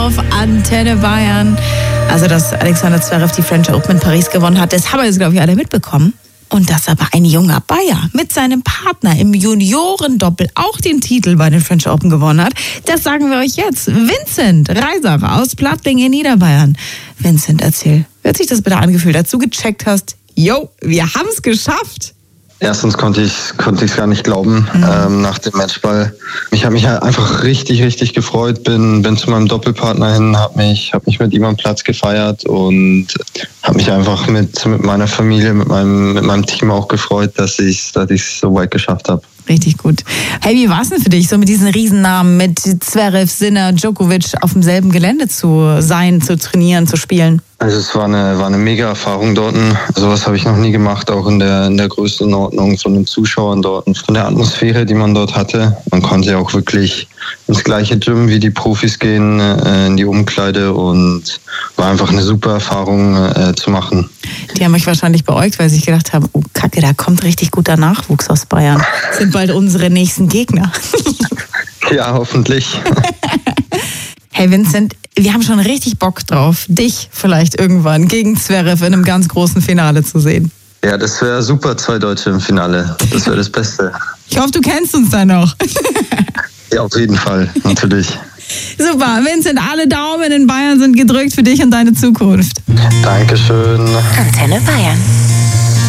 auf Antenne Bayern. Also, dass Alexander Zverev die French Open in Paris gewonnen hat, das haben wir jetzt, glaube ich, alle mitbekommen. Und dass aber ein junger Bayer mit seinem Partner im Juniorendoppel auch den Titel bei den French Open gewonnen hat, das sagen wir euch jetzt. Vincent Reisacher aus Plattling in Niederbayern. Vincent, erzähl, wie hat sich das bitte angefühlt, als du gecheckt hast, yo, wir haben es geschafft? Erstens konnte ich gar nicht glauben nach dem Matchball. Ich habe mich halt einfach richtig gefreut. Bin zu meinem Doppelpartner hin, habe mich mit ihm am Platz gefeiert und habe mich einfach mit meiner Familie, mit meinem Team auch gefreut, dass ich so weit geschafft habe. Richtig gut. Hey, wie war es denn für dich, so mit diesen Riesennamen, mit Zverev, Sinner, Djokovic auf demselben Gelände zu sein, zu trainieren, zu spielen? Also es war eine mega Erfahrung dort. Sowas habe ich noch nie gemacht, auch in der Größenordnung von den Zuschauern dort und von der Atmosphäre, die man dort hatte. Man konnte ja auch wirklich ins gleiche Gym wie die Profis gehen, in die Umkleide, und war einfach eine super Erfahrung zu machen. Die haben euch wahrscheinlich beäugt, weil sie sich gedacht haben, oh Kacke, da kommt richtig guter Nachwuchs aus Bayern. Das sind bald unsere nächsten Gegner. Ja, hoffentlich. Hey Vincent, wir haben schon richtig Bock drauf, dich vielleicht irgendwann gegen Zverev in einem ganz großen Finale zu sehen. Ja, das wäre super, 2 Deutsche im Finale. Das wäre das Beste. Ich hoffe, du kennst uns da noch. Ja, auf jeden Fall, natürlich. Super, Vincent, alle Daumen in Bayern sind gedrückt für dich und deine Zukunft. Dankeschön. Antenne Bayern.